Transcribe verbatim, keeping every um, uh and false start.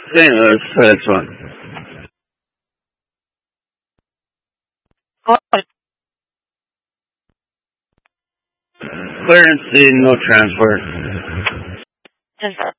Saint Louis for this one. Clearance, no transfer.